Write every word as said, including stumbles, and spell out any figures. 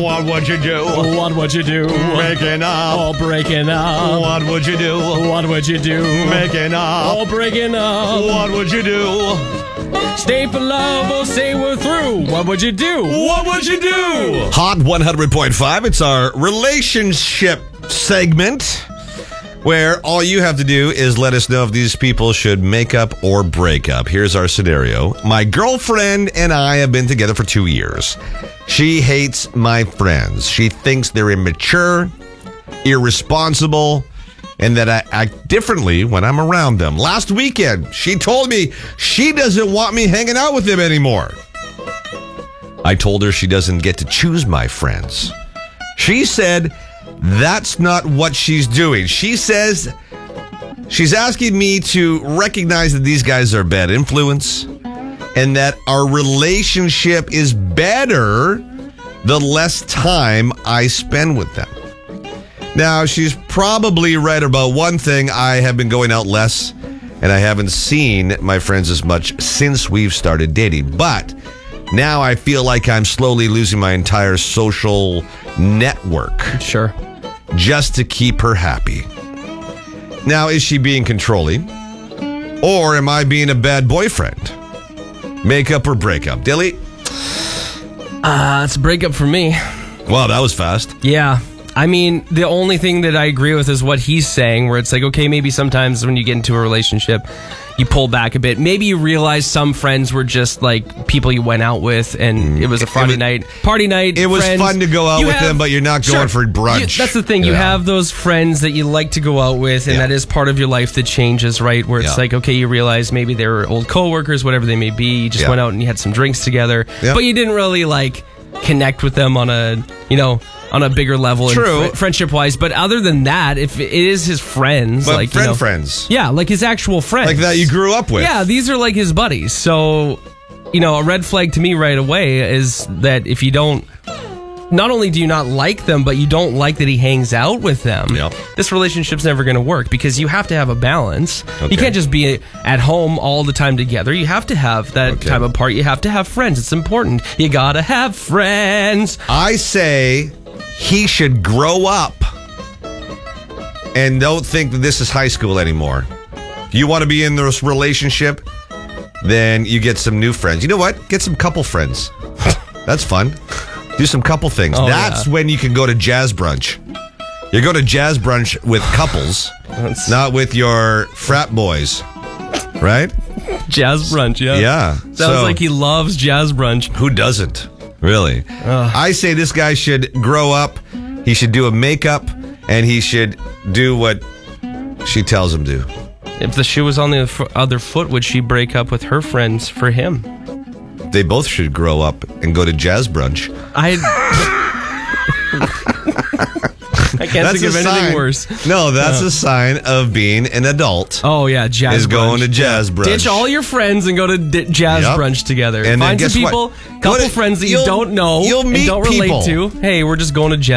What would you do? What would you do? Making up. Oh, breaking up. What would you do? What would you do? Making up. Oh, breaking up. What would you do? Stay for love or say we're through. What would you do? What would you do? Hot one hundred point five. It's our relationship segment where all you have to do is let us know if these people should make up or break up. Here's our scenario. My girlfriend and I have been together for two years. She hates my friends. She thinks they're immature, irresponsible, and that I act differently when I'm around them. Last weekend, she told me she doesn't want me hanging out with them anymore. I told her she doesn't get to choose my friends. She said that's not what she's doing. She says she's asking me to recognize that these guys are a bad influence and that our relationship is better the less time I spend with them. Now, she's probably right about one thing. I have been going out less, and I haven't seen my friends as much since we've started dating. But now I feel like I'm slowly losing my entire social network. Sure. Just to keep her happy. Now, is she being controlling? Or am I being a bad boyfriend? Make up or break up? Dilly? Uh, it's a breakup for me. Wow, that was fast. Yeah. I mean, the only thing that I agree with is what he's saying, where it's like, okay, maybe sometimes when you get into a relationship, you pull back a bit. Maybe you realize some friends were just like people you went out with, and it was a Friday was, night, party night. It was friends. fun to go out you with have, them, but you're not going sure, for brunch. You, that's the thing. You yeah. have those friends that you like to go out with, and yeah. that is part of your life that changes, right? Where it's yeah. like, okay, you realize maybe they were old coworkers, whatever they may be. You just yeah. went out and you had some drinks together, yeah. but you didn't really like connect with them on a, you know, on a bigger level, True. Fr- friendship-wise. But other than that, if it is his friends, but like friend you know, friends, yeah, like his actual friends, like that you grew up with, yeah, these are like his buddies. So, you know, a red flag to me right away is that if you don't, not only do you not like them, but you don't like that he hangs out with them. Yep. This relationship's never going to work because you have to have a balance. Okay. You can't just be at home all the time together. You have to have that Okay. time apart. You have to have friends. It's important. You gotta have friends. I say he should grow up and don't think that this is high school anymore. You want to be in this relationship, then you get some new friends. You know what? Get some couple friends. That's fun. Do some couple things. Oh, That's yeah. when you can go to jazz brunch. You go to jazz brunch with couples, That's- not with your frat boys. Right? Jazz brunch, yeah. Yeah. Sounds So- like he loves jazz brunch. Who doesn't? Really? I say this guy should grow up. He should do a makeup, and he should do what she tells him to. If the shoe was on the f- other foot, would she break up with her friends for him? They both should grow up and go to jazz brunch. I I can't think of anything sign. worse. No, that's a sign of being an adult. Oh yeah, jazz is brunch. going to jazz brunch. Ditch all your friends and go to d- jazz Yep. brunch together. And then Find some guess what? people, couple What- friends that you you'll- don't know you'll and meet don't relate people. to. Hey, we're just going to jazz.